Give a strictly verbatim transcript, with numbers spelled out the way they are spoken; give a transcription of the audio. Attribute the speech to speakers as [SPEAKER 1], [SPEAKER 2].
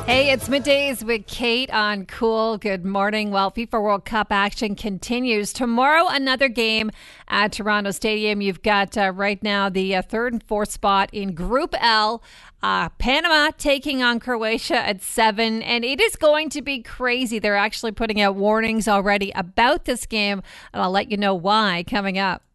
[SPEAKER 1] Hey, it's middays with Kate on Cool. Good morning. Well, FIFA World Cup action continues. Tomorrow, another game at Toronto Stadium. You've got uh, right now the uh, third and fourth spot in Group L. Uh, Panama taking on Croatia at seven, and it is going to be crazy. They're actually putting out warnings already about this game, and I'll let you know why coming up.